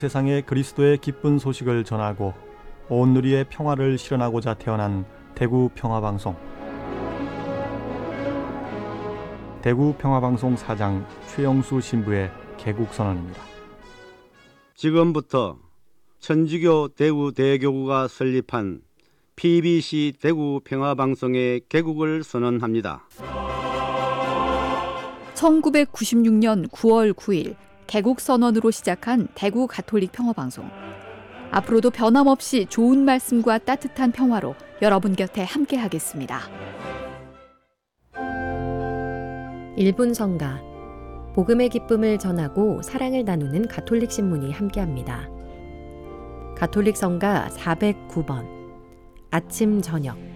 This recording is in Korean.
세상에 그리스도의 기쁜 소식을 전하고 온 누리의 평화를 실현하고자 태어난 대구 평화방송. 대구 평화방송 사장 최영수 신부의 개국선언입니다. 지금부터 천주교 대구 대교구가 설립한 PBC 대구 평화방송의 개국을 선언합니다. 1996년 9월 9일 개국선언으로 시작한 대구 가톨릭 평화방송. 앞으로도 변함없이 좋은 말씀과 따뜻한 평화로 여러분 곁에 함께하겠습니다. 1분 성가, 복음의 기쁨을 전하고 사랑을 나누는 가톨릭 신문이 함께합니다. 가톨릭 성가 409번, 아침 저녁.